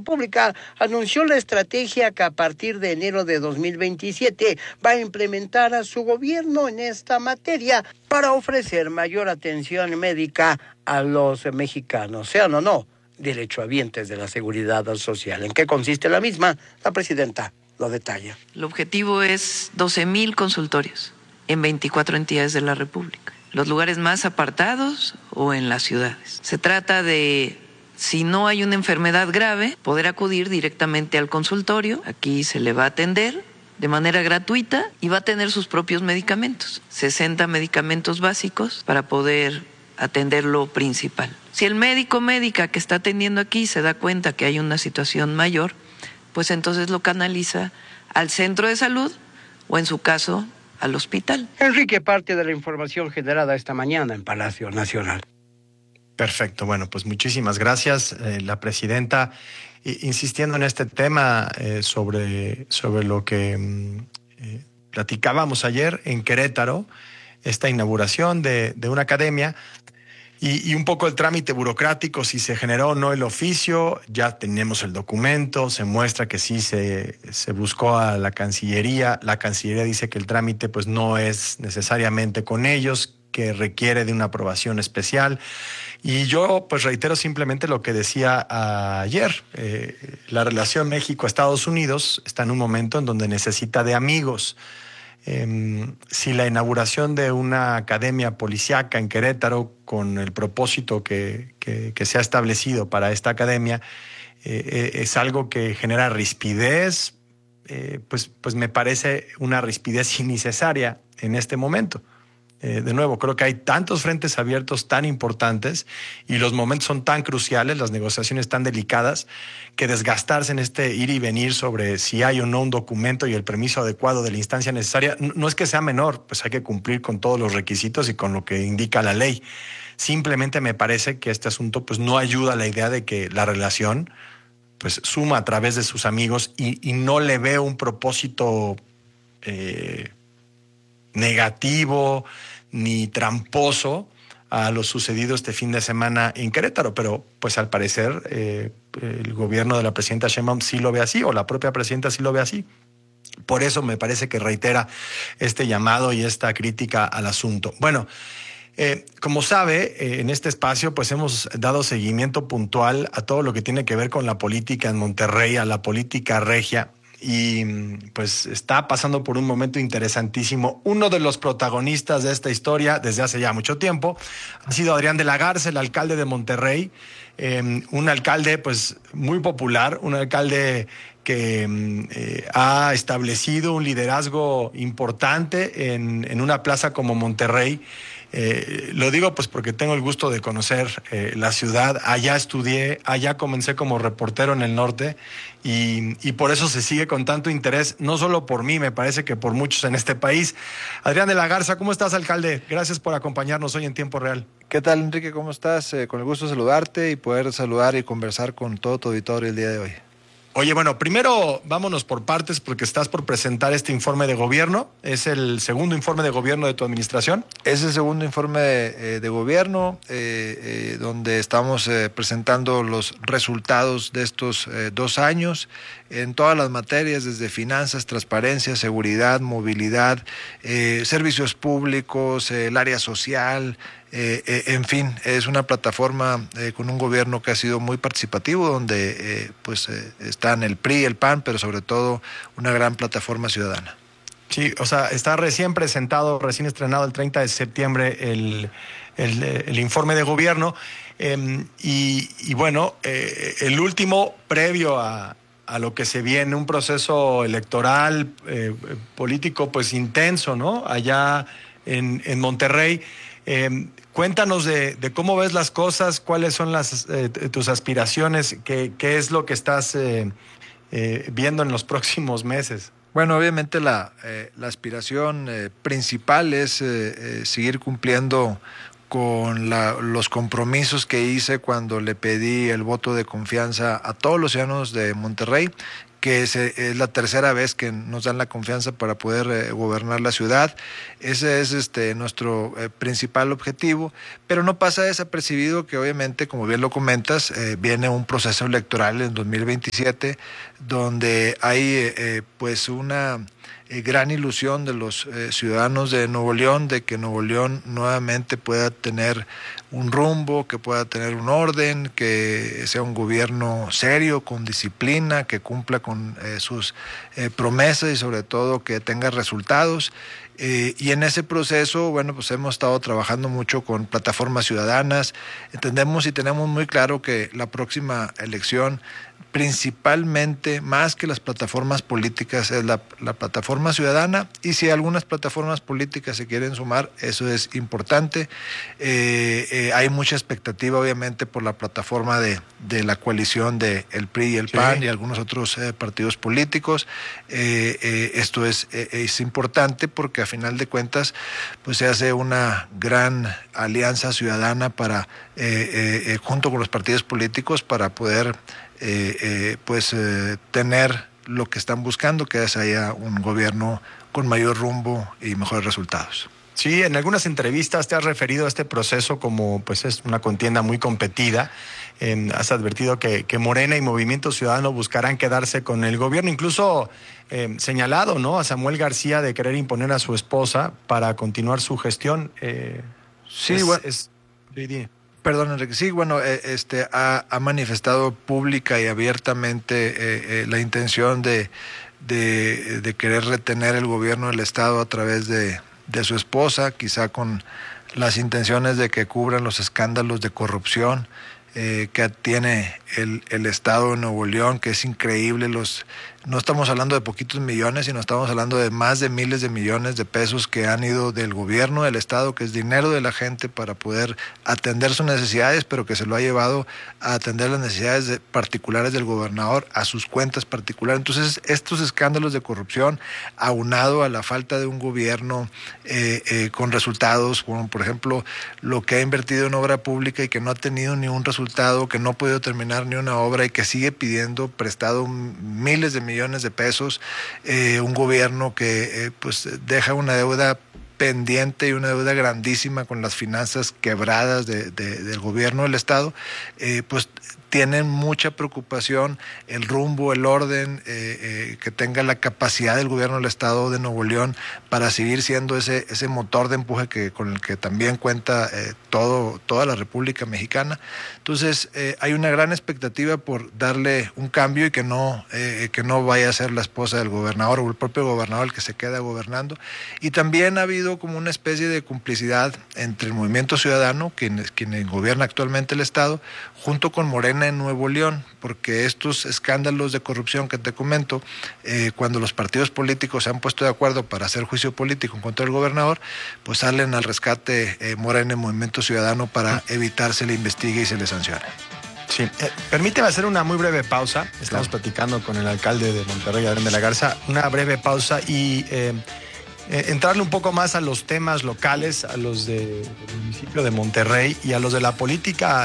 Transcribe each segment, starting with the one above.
República anunció la estrategia que a partir de enero de 2027 va a implementar a su gobierno en esta materia para ofrecer mayor atención médica a los mexicanos, sean o no derechohabientes de la seguridad social. ¿En qué consiste la misma? La presidenta lo detalla. El objetivo es 12,000 consultorios en 24 entidades de la República, los lugares más apartados o en las ciudades. Se trata de, si no hay una enfermedad grave, poder acudir directamente al consultorio. Aquí se le va a atender de manera gratuita y va a tener sus propios medicamentos, 60 medicamentos básicos para poder atender lo principal. Si el médico o médica que está atendiendo aquí se da cuenta que hay una situación mayor, pues entonces lo canaliza al centro de salud o, en su caso, al hospital. Enrique, parte de la información generada esta mañana en Palacio Nacional. Perfecto, bueno, pues muchísimas gracias, la presidenta, insistiendo en este tema sobre lo que platicábamos ayer en Querétaro, esta inauguración de una academia. Y un poco el trámite burocrático, si se generó o no el oficio, ya tenemos el documento, se muestra que sí se buscó a la Cancillería dice que el trámite pues no es necesariamente con ellos, que requiere de una aprobación especial. Y yo pues reitero simplemente lo que decía ayer, la relación México-Estados Unidos está en un momento en donde necesita de amigos. Si la inauguración de una academia policíaca en Querétaro, con el propósito que se ha establecido para esta academia, es algo que genera rispidez, pues me parece una rispidez innecesaria en este momento. De nuevo, creo que hay tantos frentes abiertos tan importantes y los momentos son tan cruciales, las negociaciones tan delicadas, que desgastarse en este ir y venir sobre si hay o no un documento y el permiso adecuado de la instancia necesaria, no es que sea menor, pues hay que cumplir con todos los requisitos y con lo que indica la ley. Simplemente me parece que este asunto pues no ayuda a la idea de que la relación pues suma a través de sus amigos y no le veo un propósito negativo ni tramposo a lo sucedido este fin de semana en Querétaro, pero pues al parecer el gobierno de la presidenta Sheinbaum sí lo ve así, o la propia presidenta sí lo ve así. Por eso me parece que reitera este llamado y esta crítica al asunto. Bueno, como sabe, en este espacio pues hemos dado seguimiento puntual a todo lo que tiene que ver con la política en Monterrey, a la política regia. Y pues está pasando por un momento interesantísimo. Uno de los protagonistas de esta historia desde hace ya mucho tiempo ha sido Adrián de la Garza, el alcalde de Monterrey, un alcalde pues muy popular, un alcalde que ha establecido un liderazgo importante en una plaza como Monterrey. Lo digo pues porque tengo el gusto de conocer la ciudad. Allá estudié, allá comencé como reportero en el norte y por eso se sigue con tanto interés, no solo por mí, me parece que por muchos en este país. Adrián de la Garza, ¿cómo estás, alcalde? Gracias por acompañarnos hoy en Tiempo Real. ¿Qué tal, Enrique? ¿Cómo estás? Con el gusto de saludarte y poder saludar y conversar con todo tu auditorio el día de hoy. Oye, bueno, primero vámonos por partes porque estás por presentar este informe de gobierno. ¿Es el segundo informe de gobierno de tu administración? Es el segundo informe de gobierno donde estamos presentando los resultados de estos 2 años en todas las materias, desde finanzas, transparencia, seguridad, movilidad, servicios públicos, el área social. En fin, es una plataforma con un gobierno que ha sido muy participativo, donde están el PRI, el PAN, pero sobre todo una gran plataforma ciudadana. Sí, o sea, está recién presentado, recién estrenado el 30 de septiembre el informe de gobierno y bueno, el último previo a lo que se viene, un proceso electoral político pues intenso, ¿no? Allá en Monterrey. Cuéntanos de cómo ves las cosas, cuáles son tus aspiraciones, qué es lo que estás viendo en los próximos meses. Bueno, obviamente la aspiración principal es seguir cumpliendo con los compromisos que hice cuando le pedí el voto de confianza a todos los ciudadanos de Monterrey, que es la tercera vez que nos dan la confianza para poder gobernar la ciudad. Ese es nuestro principal objetivo, pero no pasa desapercibido que obviamente, como bien lo comentas, viene un proceso electoral en 2027 donde hay pues una gran ilusión de los ciudadanos de Nuevo León de que Nuevo León nuevamente pueda tener un rumbo, que pueda tener un orden, que sea un gobierno serio, con disciplina, que cumpla con sus promesas y sobre todo que tenga resultados. Y en ese proceso, bueno, pues hemos estado trabajando mucho con plataformas ciudadanas. Entendemos y tenemos muy claro que la próxima elección, principalmente, más que las plataformas políticas, es la plataforma ciudadana, y si algunas plataformas políticas se quieren sumar, eso es importante. Hay mucha expectativa, obviamente, por la plataforma de la coalición de el PRI y el PAN y algunos otros partidos políticos. Esto es importante porque a final de cuentas pues se hace una gran alianza ciudadana para junto con los partidos políticos para poder tener lo que están buscando, que es haya un gobierno con mayor rumbo y mejores resultados. Sí, en algunas entrevistas te has referido a este proceso como pues es una contienda muy competida. Has advertido que Morena y Movimiento Ciudadano buscarán quedarse con el gobierno, incluso señalado, ¿no?, a Samuel García de querer imponer a su esposa para continuar su gestión. Perdón, Enrique. Sí, bueno, ha manifestado pública y abiertamente la intención de querer retener el gobierno del Estado a través de su esposa, quizá con las intenciones de que cubran los escándalos de corrupción que tiene el Estado de Nuevo León, que es increíble. No estamos hablando de poquitos millones, sino estamos hablando de más de miles de millones de pesos que han ido del gobierno del Estado, que es dinero de la gente para poder atender sus necesidades, pero que se lo ha llevado a atender las necesidades particulares del gobernador a sus cuentas particulares. Entonces, estos escándalos de corrupción, aunado a la falta de un gobierno con resultados, como por ejemplo lo que ha invertido en obra pública y que no ha tenido ni un resultado, que no ha podido terminar ni una obra y que sigue pidiendo prestado miles de millones de pesos, un gobierno que pues deja una deuda pendiente y una deuda grandísima con las finanzas quebradas del gobierno del Estado, pues tienen mucha preocupación el rumbo, el orden, que tenga la capacidad del gobierno del Estado de Nuevo León para seguir siendo ese motor de empuje con el que también cuenta toda la República Mexicana. Entonces, hay una gran expectativa por darle un cambio y que no vaya a ser la esposa del gobernador o el propio gobernador el que se queda gobernando. Y también ha habido como una especie de complicidad entre el Movimiento Ciudadano, quien gobierna actualmente el Estado, junto con Morena en Nuevo León, porque estos escándalos de corrupción que te comento, cuando los partidos políticos se han puesto de acuerdo para hacer juicio político en contra del gobernador, pues salen al rescate Morena y Movimiento Ciudadano para evitar se le investigue y se le sancione. Sí, permíteme hacer una muy breve pausa. Estamos platicando con el alcalde de Monterrey, Adrián de la Garza, una breve pausa y entrarle un poco más a los temas locales, a los del municipio de Monterrey y a los de la política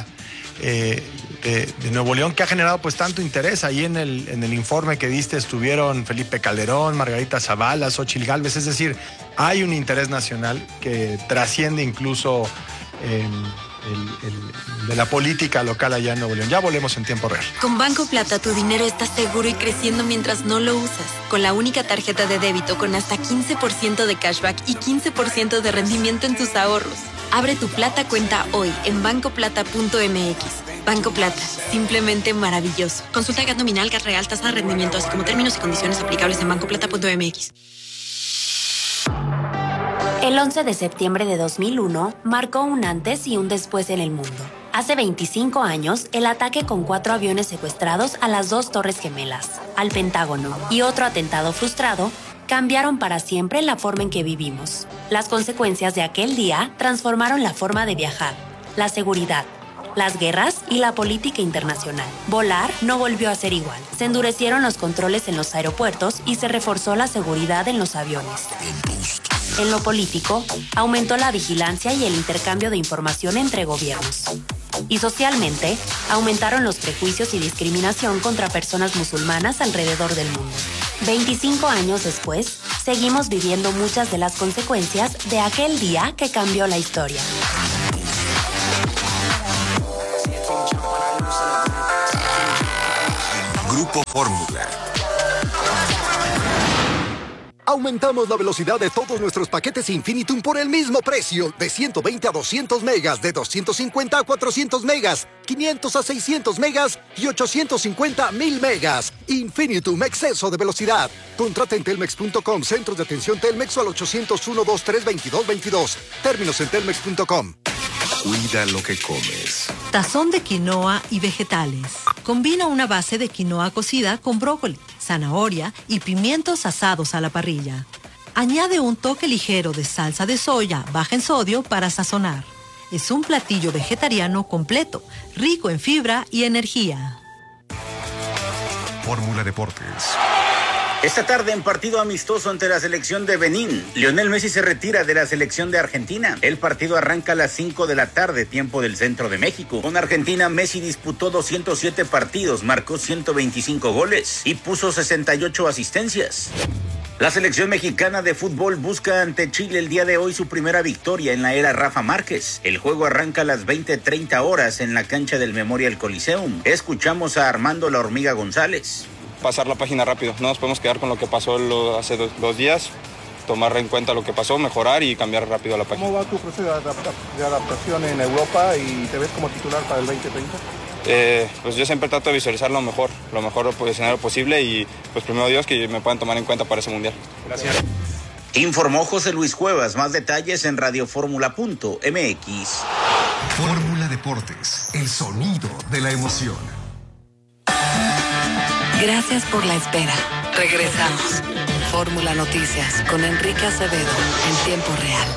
de Nuevo León, que ha generado pues tanto interés. Ahí en el informe que diste estuvieron Felipe Calderón, Margarita Zavala, Xóchitl Gálvez, es decir, hay un interés nacional que trasciende incluso de la política local allá en Nuevo León. Ya volvemos en tiempo real. Con Banco Plata tu dinero está seguro y creciendo mientras no lo usas. Con la única tarjeta de débito con hasta 15% de cashback y 15% de rendimiento en tus ahorros. Abre tu Plata cuenta hoy en bancoplata.mx. Banco Plata, simplemente maravilloso. Consulta GAT nominal, GAT real, tasa de rendimiento, así como términos y condiciones aplicables en bancoplata.mx. El 11 de septiembre de 2001 marcó un antes y un después en el mundo. Hace 25 años, el ataque con 4 aviones secuestrados a las 2 Torres Gemelas, al Pentágono y otro atentado frustrado cambiaron para siempre la forma en que vivimos. Las consecuencias de aquel día transformaron la forma de viajar, la seguridad, las guerras y la política internacional. Volar no volvió a ser igual. Se endurecieron los controles en los aeropuertos y se reforzó la seguridad en los aviones. En lo político, aumentó la vigilancia y el intercambio de información entre gobiernos. Y socialmente, aumentaron los prejuicios y discriminación contra personas musulmanas alrededor del mundo. 25 años después, seguimos viviendo muchas de las consecuencias de aquel día que cambió la historia. Grupo Fórmula. Aumentamos la velocidad de todos nuestros paquetes Infinitum por el mismo precio, de 120 a 200 megas, de 250 a 400 megas, 500 a 600 megas y 850 a 1000 megas. Infinitum, exceso de velocidad. Contrata en telmex.com, centros de atención Telmex o al 801-2322-22. Términos en telmex.com. Cuida lo que comes. Tazón de quinoa y vegetales. Combina una base de quinoa cocida con brócoli, zanahoria y pimientos asados a la parrilla. Añade un toque ligero de salsa de soya baja en sodio para sazonar. Es un platillo vegetariano completo, rico en fibra y energía. Fórmula Deportes. Esta tarde en partido amistoso ante la selección de Benín, Lionel Messi se retira de la selección de Argentina. El partido arranca a las 5 de la tarde, tiempo del centro de México. Con Argentina, Messi disputó 207 partidos, marcó 125 goles y puso 68 asistencias. La selección mexicana de fútbol busca ante Chile el día de hoy su primera victoria en la era Rafa Márquez. El juego arranca a las 20:30 horas en la cancha del Memorial Coliseum. Escuchamos a Armando La Hormiga González. Pasar la página rápido, no nos podemos quedar con lo que pasó hace dos días, tomar en cuenta lo que pasó, mejorar y cambiar rápido la página. ¿Cómo va tu proceso de adaptación en Europa y te ves como titular para el 2030? Pues yo siempre trato de visualizar lo mejor escenario posible y pues primero Dios que me puedan tomar en cuenta para ese mundial. Gracias. Informó José Luis Cuevas, más detalles en radioformula.mx. Fórmula Deportes, el sonido de la emoción. Gracias por la espera. Regresamos. Fórmula Noticias con Enrique Acevedo en tiempo real.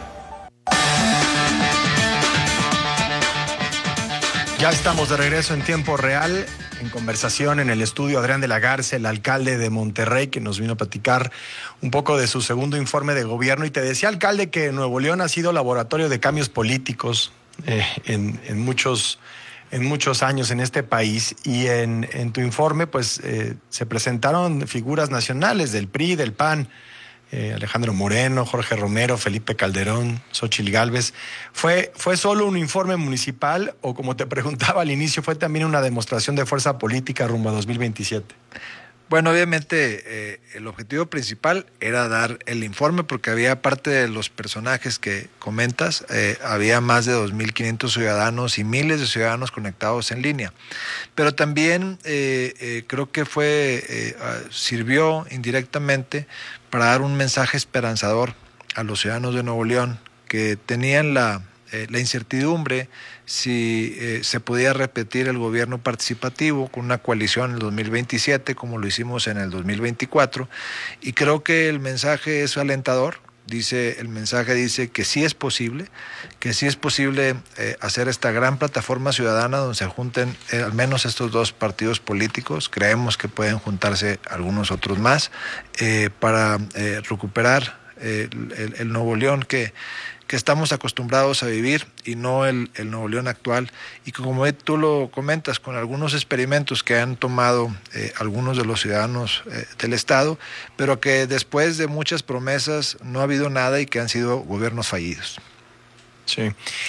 Ya estamos de regreso en tiempo real, en conversación en el estudio Adrián de la Garza, el alcalde de Monterrey, que nos vino a platicar un poco de su segundo informe de gobierno. Y te decía, alcalde, que Nuevo León ha sido laboratorio de cambios políticos en muchos años en este país, y en tu informe pues se presentaron figuras nacionales del PRI, del PAN, Alejandro Moreno, Jorge Romero, Felipe Calderón, Xóchitl Gálvez. ¿Fue solo un informe municipal o, como te preguntaba al inicio, fue también una demostración de fuerza política rumbo a 2027? Bueno, obviamente el objetivo principal era dar el informe porque había parte de los personajes que comentas, había más de 2.500 ciudadanos y miles de ciudadanos conectados en línea. Pero también creo que sirvió indirectamente para dar un mensaje esperanzador a los ciudadanos de Nuevo León que tenían la incertidumbre si se podía repetir el gobierno participativo con una coalición en el 2027 como lo hicimos en el 2024, y creo que el mensaje es alentador. El mensaje dice que sí es posible hacer esta gran plataforma ciudadana donde se junten al menos estos dos partidos políticos. Creemos que pueden juntarse algunos otros más para recuperar el Nuevo León que estamos acostumbrados a vivir y no el Nuevo León actual, y que, como tú lo comentas, con algunos experimentos que han tomado algunos de los ciudadanos del Estado, pero que después de muchas promesas no ha habido nada y que han sido gobiernos fallidos. Sí.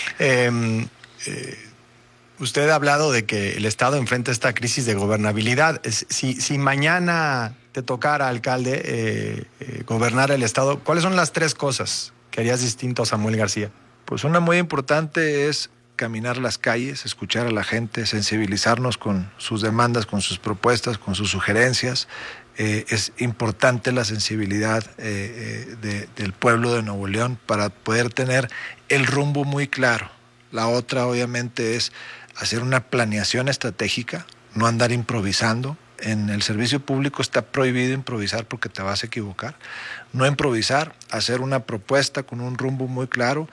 Usted ha hablado de que el Estado enfrenta esta crisis de gobernabilidad. Si mañana te tocara, alcalde, gobernar el Estado, ¿cuáles son las 3 cosas que harías distinto a Samuel García? Pues una muy importante es caminar las calles, escuchar a la gente, sensibilizarnos con sus demandas, con sus propuestas, con sus sugerencias. Es importante la sensibilidad del pueblo de Nuevo León para poder tener el rumbo muy claro. La otra, obviamente, es hacer una planeación estratégica, no andar improvisando. En el servicio público está prohibido improvisar porque te vas a equivocar. No improvisar, hacer una propuesta con un rumbo muy claro